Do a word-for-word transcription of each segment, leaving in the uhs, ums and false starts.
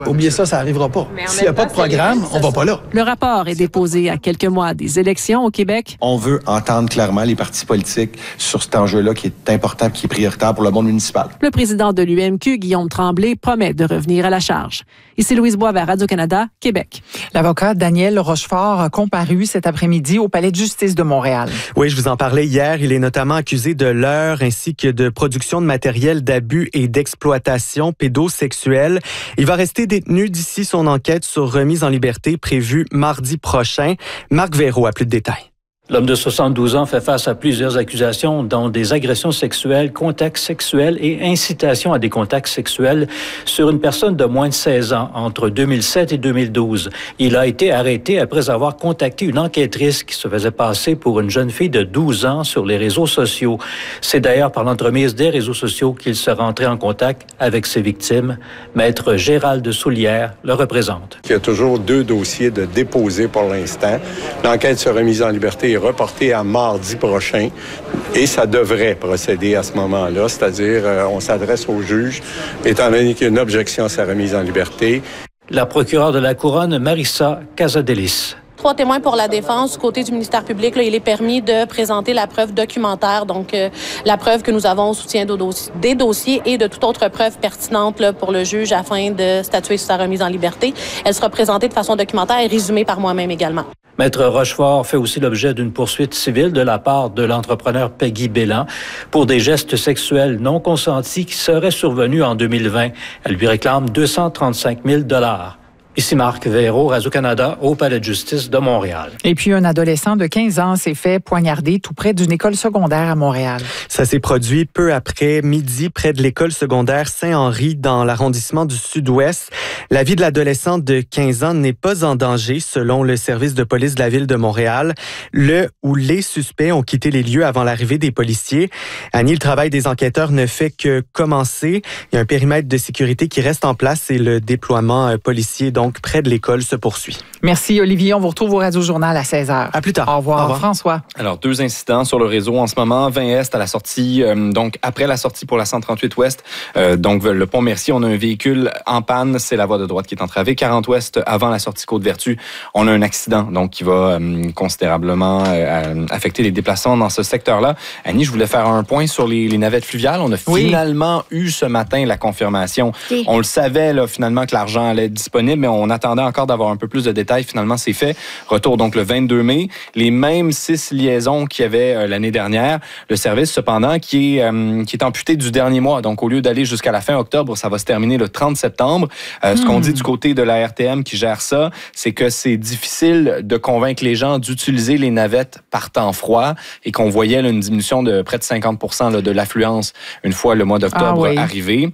Oubliez ça, ça n'arrivera pas. S'il n'y a pas de programme, on va pas là. Le rapport est déposé à quelques mois des élections au Québec. On veut entendre clairement les partis politiques sur cet enjeu-là qui est important, qui est prioritaire pour le monde municipal. Le président de l'U M Q, Guillaume Tremblay, promet de revenir à la charge. Ici Louise Boisvert, Radio-Canada, Québec. L'avocat Daniel Rochefort a comparu cet après-midi au Palais de justice de Montréal. Oui, je vous en parlais hier. Il est notamment accusé de leurre ainsi que de production de matériel d'abus et d'exploitation pédosexuelle. Il va rester détenu d'ici son enquête sur remise en liberté prévue mardi prochain. Marc Véro a plus de détails. L'homme de soixante-douze ans fait face à plusieurs accusations, dont des agressions sexuelles, contacts sexuels et incitation à des contacts sexuels sur une personne de moins de seize ans entre deux mille sept et deux mille douze. Il a été arrêté après avoir contacté une enquêtrice qui se faisait passer pour une jeune fille de douze ans sur les réseaux sociaux. C'est d'ailleurs par l'entremise des réseaux sociaux qu'il se rentrait en contact avec ses victimes. Maître Gérald de Soulière le représente. Il y a toujours deux dossiers de déposer pour l'instant. L'enquête sur remise en liberté est reporté à mardi prochain et ça devrait procéder à ce moment-là, c'est-à-dire euh, on s'adresse au juge, étant donné qu'il y a une objection à sa remise en liberté. La procureure de la Couronne, Marissa Casadelis. Trois témoins pour la défense. Du côté du ministère public, là, il est permis de présenter la preuve documentaire, donc euh, la preuve que nous avons au soutien de dossiers, des dossiers et de toute autre preuve pertinente là, pour le juge afin de statuer sur sa remise en liberté. Elle sera présentée de façon documentaire et résumée par moi-même également. Maître Rochefort fait aussi l'objet d'une poursuite civile de la part de l'entrepreneur Peggy Bélan pour des gestes sexuels non consentis qui seraient survenus en deux mille vingt. Elle lui réclame deux cent trente-cinq mille dollars. Ici Marc Véro, Radio-Canada, au Palais de justice de Montréal. Et puis, un adolescent de quinze ans s'est fait poignarder tout près d'une école secondaire à Montréal. Ça s'est produit peu après midi près de l'école secondaire Saint-Henri dans l'arrondissement du Sud-Ouest. La vie de l'adolescent de quinze ans n'est pas en danger selon le service de police de la ville de Montréal. Le ou les suspects ont quitté les lieux avant l'arrivée des policiers. Annie, le travail des enquêteurs ne fait que commencer. Il y a un périmètre de sécurité qui reste en place et le déploiement policier donc près de l'école se poursuit. Merci Olivier. On vous retrouve au Radio-Journal à seize heures. À plus tard. Au revoir, Au revoir. François. Alors, deux incidents sur le réseau en ce moment. vingt Est à la sortie, euh, donc après la sortie pour la cent trente-huit Ouest, euh, donc le pont Mercier, on a un véhicule en panne. C'est la voie de droite qui est entravée. quarante Ouest, avant la sortie Côte-Vertu, on a un accident donc qui va euh, considérablement euh, affecter les déplacements dans ce secteur-là. Annie, je voulais faire un point sur les, les navettes fluviales. On a oui. finalement eu ce matin la confirmation. Oui. On le savait là, finalement que l'argent allait être disponible, mais on attendait encore d'avoir un peu plus de détails. Finalement, c'est fait. Retour donc le vingt-deux mai. Les mêmes six liaisons qu'il y avait euh, l'année dernière. Le service, cependant, qui est, euh, qui est amputé du dernier mois. Donc, au lieu d'aller jusqu'à la fin octobre, ça va se terminer le trente septembre. Euh, mmh. Ce qu'on dit du côté de la R T M qui gère ça, c'est que c'est difficile de convaincre les gens d'utiliser les navettes par temps froid et qu'on voyait là, une diminution de près de cinquante pour cent là, de l'affluence une fois le mois d'octobre ah, oui. arrivé.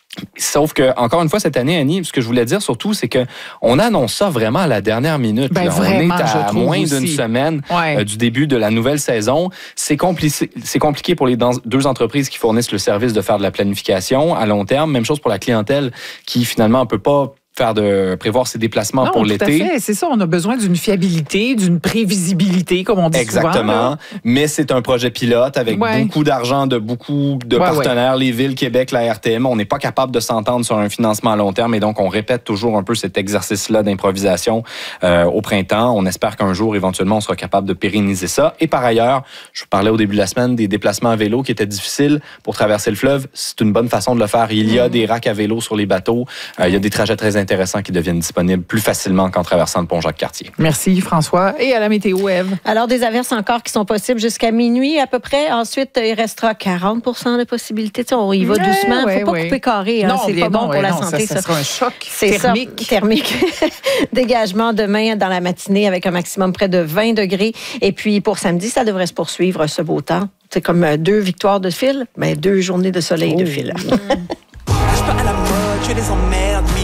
Sauf que, encore une fois, cette année, Annie, ce que je voulais dire surtout, c'est que on annonce ça vraiment à la dernière minute. Ben, là. vraiment, on est à moins aussi. d'une semaine ouais. euh, du début de la nouvelle saison. C'est compliqué, c'est compliqué pour les deux entreprises qui fournissent le service de faire de la planification à long terme. Même chose pour la clientèle qui, finalement, ne peut pas faire de prévoir ses déplacements non, pour tout l'été. À fait. C'est ça, on a besoin d'une fiabilité, d'une prévisibilité, comme on dit Exactement. souvent. Exactement. Mais c'est un projet pilote avec ouais. beaucoup d'argent de beaucoup de ouais, partenaires, ouais. les villes, Québec, la R T M. On n'est pas capable de s'entendre sur un financement à long terme et donc on répète toujours un peu cet exercice-là d'improvisation euh, au printemps. On espère qu'un jour, éventuellement, on sera capable de pérenniser ça. Et par ailleurs, je vous parlais au début de la semaine des déplacements à vélo qui étaient difficiles pour traverser le fleuve. C'est une bonne façon de le faire. Il y a mmh. des racks à vélo sur les bateaux. Euh, il y a des trajets très intéressants qui deviennent disponibles plus facilement qu'en traversant le pont Jacques-Cartier. Merci François. Et à la météo, Ève? Alors, des averses encore qui sont possibles jusqu'à minuit à peu près. Ensuite, il restera quarante pour cent de possibilités. Tu sais, on y va ouais, doucement. Il ne ouais, faut pas ouais. couper carré. Hein. Non, c'est pas bon non, pour ouais, la non, santé. Ça, ça, ça sera un choc c'est thermique. Ça, thermique. Dégagement demain dans la matinée avec un maximum près de vingt degrés. Et puis, pour samedi, ça devrait se poursuivre ce beau temps. C'est comme deux victoires de fil, mais deux journées de soleil oh. de fil.